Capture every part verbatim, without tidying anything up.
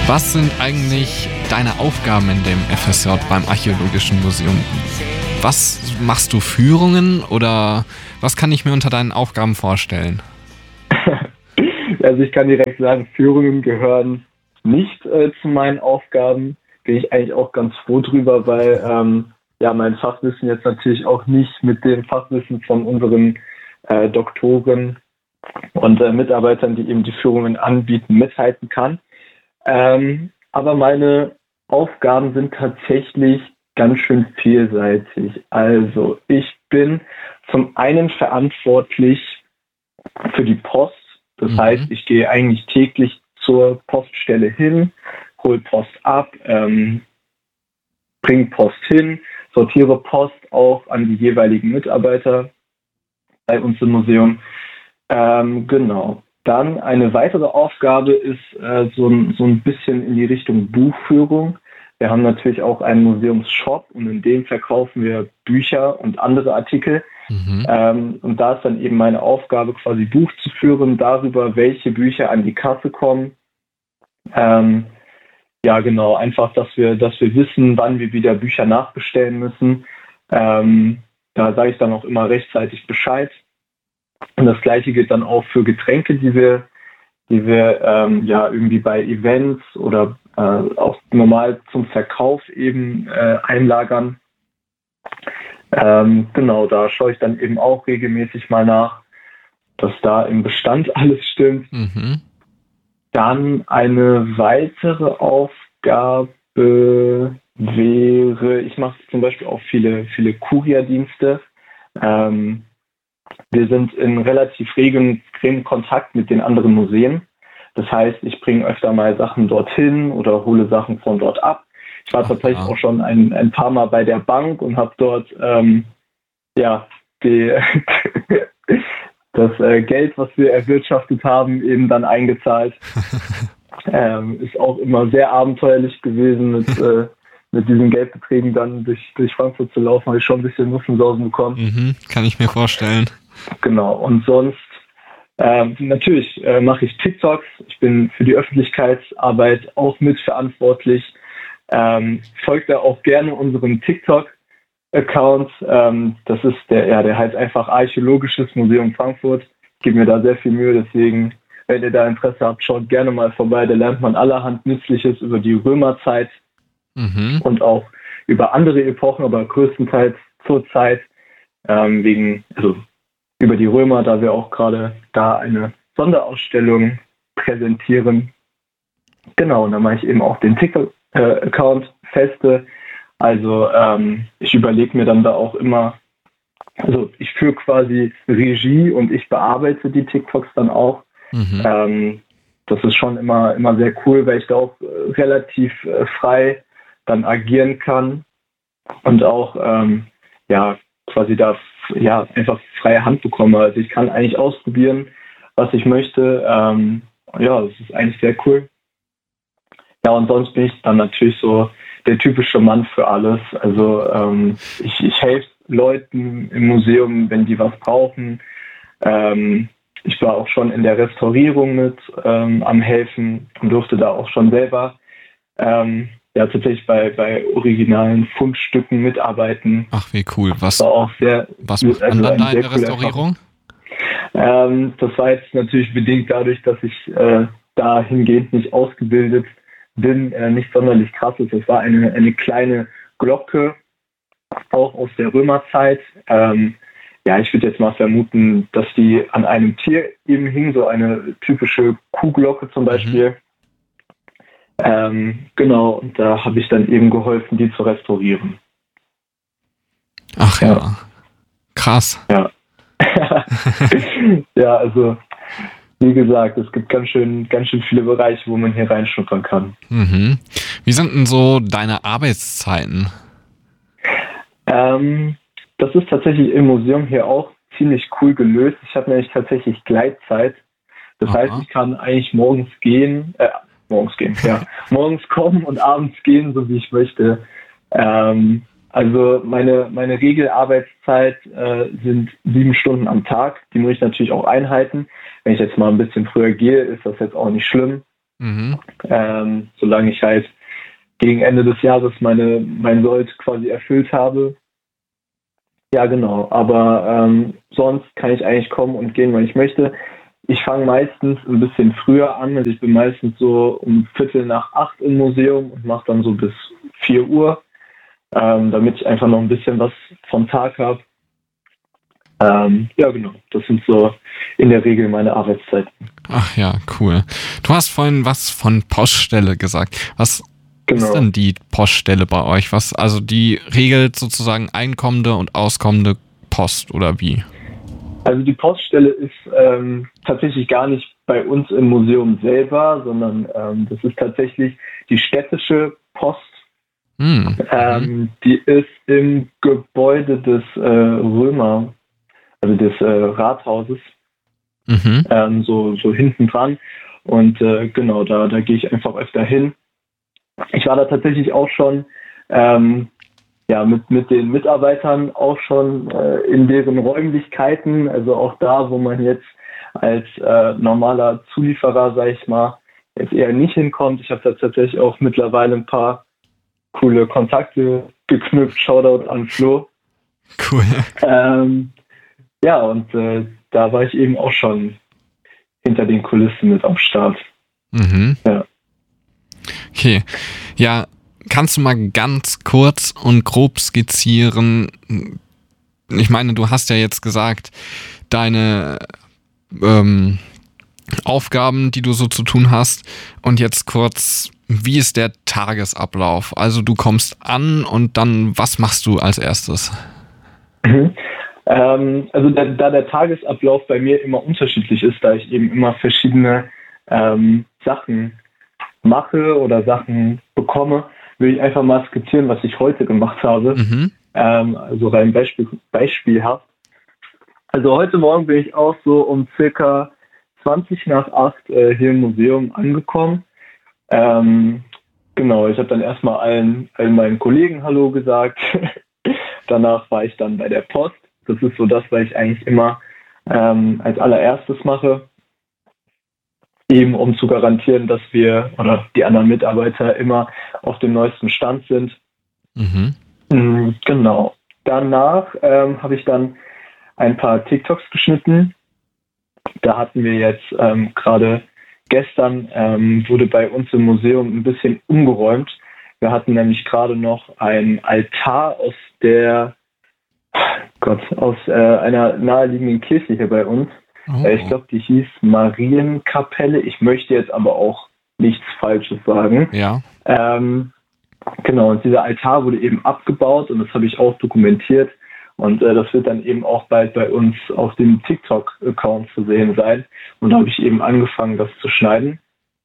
Was sind eigentlich deine Aufgaben in dem F S J beim Archäologischen Museum? Was machst du, Führungen oder was kann ich mir unter deinen Aufgaben vorstellen? Also ich kann direkt sagen, Führungen gehören nicht äh, zu meinen Aufgaben. Bin ich eigentlich auch ganz froh drüber, weil ähm, ja mein Fachwissen jetzt natürlich auch nicht mit dem Fachwissen von unseren äh, Doktoren und äh, Mitarbeitern, die eben die Führungen anbieten, mithalten kann. Ähm, aber meine Aufgaben sind tatsächlich ganz schön vielseitig. Also ich bin zum einen verantwortlich für die Post. Das Mhm. heißt, ich gehe eigentlich täglich zur Poststelle hin, hole Post ab, ähm, bringe Post hin, sortiere Post auch an die jeweiligen Mitarbeiter bei uns im Museum. Ähm, genau. Dann eine weitere Aufgabe ist äh, so, ein, so ein bisschen in die Richtung Buchführung. Wir haben natürlich auch einen Museumsshop und in dem verkaufen wir Bücher und andere Artikel. Mhm. Ähm, und da ist dann eben meine Aufgabe, quasi Buch zu führen darüber, welche Bücher an die Kasse kommen. Ähm, ja, genau, einfach, dass wir, dass wir wissen, wann wir wieder Bücher nachbestellen müssen. Ähm, da sage ich dann auch immer rechtzeitig Bescheid. Und das Gleiche gilt dann auch für Getränke, die wir, die wir ähm, ja irgendwie bei Events oder äh, auch normal zum Verkauf eben äh, einlagern. Ähm, genau, da schaue ich dann eben auch regelmäßig mal nach, dass da im Bestand alles stimmt. Mhm. Dann eine weitere Aufgabe wäre, ich mache zum Beispiel auch viele, viele Kurierdienste. Ähm, wir sind in relativ regem Kontakt mit den anderen Museen. Das heißt, ich bringe öfter mal Sachen dorthin oder hole Sachen von dort ab. Ich war Ach, tatsächlich ja. auch schon ein, ein paar Mal bei der Bank und habe dort ähm, ja, die, das äh, Geld, was wir erwirtschaftet haben, eben dann eingezahlt. ähm, ist auch immer sehr abenteuerlich gewesen, mit, äh, mit diesen Geldbeträgen dann durch, durch Frankfurt zu laufen. Habe ich schon ein bisschen Muffensausen bekommen. Mhm. Kann ich mir vorstellen. Genau, und sonst ähm, natürlich äh, mache ich TikToks. Ich bin für die Öffentlichkeitsarbeit auch mitverantwortlich. Ähm, folgt da auch gerne unserem TikTok-Account. Ähm, das ist der, ja, der heißt einfach Archäologisches Museum Frankfurt. Ich gebe mir da sehr viel Mühe, deswegen, wenn ihr da Interesse habt, schaut gerne mal vorbei. Da lernt man allerhand Nützliches über die Römerzeit Mhm. und auch über andere Epochen, aber größtenteils zur Zeit, ähm, wegen, also über die Römer, da wir auch gerade da eine Sonderausstellung präsentieren. Genau, und dann mache ich eben auch den TikTok-Account feste. Also ähm, ich überlege mir dann da auch immer, also ich führe quasi Regie und ich bearbeite die TikToks dann auch. Mhm. Ähm, das ist schon immer, immer sehr cool, weil ich da auch äh, relativ äh, frei dann agieren kann und auch ähm, ja quasi da ja einfach freie Hand bekomme. Also ich kann eigentlich ausprobieren, was ich möchte. Ähm, ja, das ist eigentlich sehr cool. Ja, und sonst bin ich dann natürlich so der typische Mann für alles. Also ähm, ich, ich helfe Leuten im Museum, wenn die was brauchen. Ähm, ich war auch schon in der Restaurierung mit ähm, am Helfen und durfte da auch schon selber ähm, ja tatsächlich bei, bei originalen Fundstücken mitarbeiten. Ach, wie cool. Was, War auch sehr, was macht man also dann eine da in sehr der coole Restaurierung? Ähm, das war jetzt natürlich bedingt dadurch, dass ich äh, dahingehend nicht ausgebildet bin, äh, nicht sonderlich krass ist. Es war eine, eine kleine Glocke, auch aus der Römerzeit. Ähm, ja, ich würde jetzt mal vermuten, dass die an einem Tier eben hing, so eine typische Kuhglocke zum Beispiel. Mhm. Ähm, genau, und da habe ich dann eben geholfen, die zu restaurieren. Ach ja, ja. Krass. Ja. Ja, also wie gesagt, es gibt ganz schön, ganz schön viele Bereiche, wo man hier reinschnuppern kann. Mhm. Wie sind denn so deine Arbeitszeiten? Ähm, das ist tatsächlich im Museum hier auch ziemlich cool gelöst. Ich habe nämlich tatsächlich Gleitzeit. Das Aha. heißt, ich kann eigentlich morgens gehen, äh, morgens gehen, ja, morgens kommen und abends gehen, so wie ich möchte. Ähm, Also meine, meine Regelarbeitszeit äh, sind sieben Stunden am Tag. Die muss ich natürlich auch einhalten. Wenn ich jetzt mal ein bisschen früher gehe, ist das jetzt auch nicht schlimm. Mhm. ähm, solange ich halt gegen Ende des Jahres meine, mein Sold quasi erfüllt habe. Ja, genau. Aber ähm, sonst kann ich eigentlich kommen und gehen, wann ich möchte. Ich fange meistens ein bisschen früher an. Also ich bin meistens so um Viertel nach acht im Museum und mache dann so bis vier Uhr, ähm, damit ich einfach noch ein bisschen was vom Tag habe. Ähm, ja, genau. Das sind so in der Regel meine Arbeitszeiten. Ach ja, cool. Du hast vorhin was von Poststelle gesagt. Was ist Genau. denn die Poststelle bei euch? Was, also die regelt sozusagen einkommende und auskommende Post oder wie? Also die Poststelle ist ähm, tatsächlich gar nicht bei uns im Museum selber, sondern ähm, das ist tatsächlich die städtische Post. Hm. Ähm, die ist im Gebäude des äh, Römer, also des äh, Rathauses, Mhm. ähm, so, so hinten dran. Und äh, genau, da, da gehe ich einfach öfter hin. Ich war da tatsächlich auch schon ähm, ja, mit, mit den Mitarbeitern auch schon äh, in deren Räumlichkeiten, also auch da, wo man jetzt als äh, normaler Zulieferer, sag ich mal, jetzt eher nicht hinkommt. Ich habe da tatsächlich auch mittlerweile ein paar coole Kontakte geknüpft. Shoutout an Flo. Cool. Ähm, ja, und äh, da war ich eben auch schon hinter den Kulissen mit am Start. Mhm. Ja. Okay. Ja, kannst du mal ganz kurz und grob skizzieren? Ich meine, du hast ja jetzt gesagt, deine ähm, Aufgaben, die du so zu tun hast. Und jetzt kurz, wie ist der Tagesablauf? Also du kommst an und dann, was machst du als erstes? Mhm. Ähm, also da, da der Tagesablauf bei mir immer unterschiedlich ist, da ich eben immer verschiedene ähm, Sachen mache oder Sachen bekomme, will ich einfach mal skizzieren, was ich heute gemacht habe. Mhm. Ähm, also rein Beispiel, beispielhaft. Also heute Morgen bin ich auch so um circa zwanzig nach acht äh, hier im Museum angekommen. Ähm, genau, ich habe dann erstmal allen, allen meinen Kollegen Hallo gesagt. Danach war ich dann bei der Post. Das ist so das, was ich eigentlich immer ähm, als allererstes mache, eben um zu garantieren, dass wir oder die anderen Mitarbeiter immer auf dem neuesten Stand sind. Mhm. Mhm, genau. Danach ähm, habe ich dann ein paar TikToks geschnitten. Da hatten wir jetzt ähm, gerade gestern ähm, wurde bei uns im Museum ein bisschen umgeräumt. Wir hatten nämlich gerade noch einen Altar aus der Gott, aus äh, einer naheliegenden Kirche hier bei uns. Oh. Äh, ich glaube, die hieß Marienkapelle. Ich möchte jetzt aber auch nichts Falsches sagen. Ja. Ähm, genau, und dieser Altar wurde eben abgebaut und das habe ich auch dokumentiert. Und äh, das wird dann eben auch bald bei uns auf dem TikTok-Account zu sehen sein. Und da habe ich eben angefangen, das zu schneiden.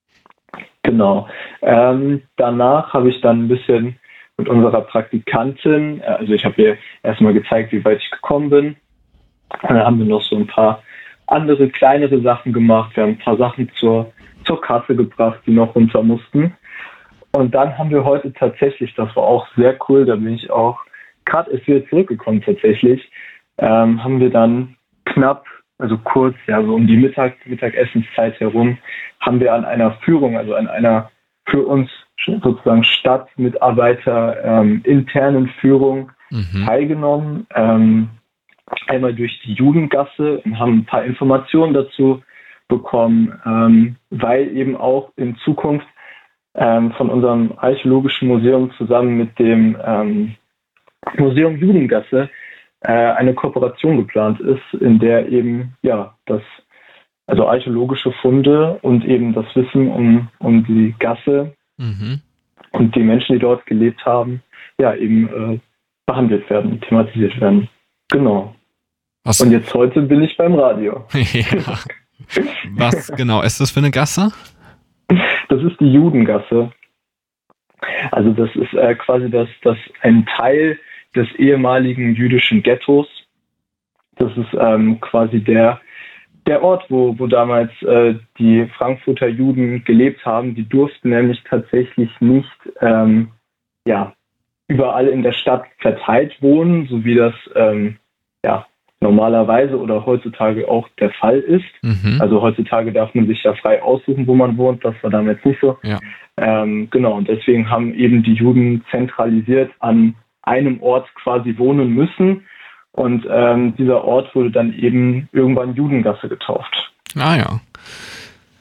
Genau. Ähm, danach habe ich dann ein bisschen mit unserer Praktikantin, also ich habe ihr erstmal gezeigt, wie weit ich gekommen bin. Und dann haben wir noch so ein paar andere kleinere Sachen gemacht. Wir haben ein paar Sachen zur, zur Kasse gebracht, die noch runter mussten. Und dann haben wir heute tatsächlich, das war auch sehr cool, da bin ich auch gerade erst wieder zurückgekommen tatsächlich, ähm, haben wir dann knapp, also kurz, ja so um die Mittag, Mittagessenszeit herum, haben wir an einer Führung, also an einer für uns sozusagen Stadtmitarbeiter ähm, internen Führung Mhm. teilgenommen. Ähm, einmal durch die Judengasse und haben ein paar Informationen dazu bekommen, ähm, weil eben auch in Zukunft ähm, von unserem Archäologischen Museum zusammen mit dem ähm, Museum Judengasse äh, eine Kooperation geplant ist, in der eben ja das also archäologische Funde und eben das Wissen um, um die Gasse Mhm. und die Menschen, die dort gelebt haben, ja eben äh, behandelt werden, thematisiert werden. Genau. Was, Und jetzt heute bin ich beim Radio. ja. Was genau ist das für eine Gasse? Das ist die Judengasse. Also das ist äh, quasi das, das ein Teil des ehemaligen jüdischen Ghettos. Das ist ähm, quasi der, der Ort, wo, wo damals äh, die Frankfurter Juden gelebt haben. Die durften nämlich tatsächlich nicht ähm, ja, überall in der Stadt verteilt wohnen, so wie das ähm, ja, normalerweise oder heutzutage auch der Fall ist. Mhm. Also heutzutage darf man sich ja frei aussuchen, wo man wohnt. Das war damals nicht so. Ja. Ähm, genau, und deswegen haben eben die Juden zentralisiert an einem Ort quasi wohnen müssen. Und ähm, dieser Ort wurde dann eben irgendwann Judengasse getauft. Ah ja.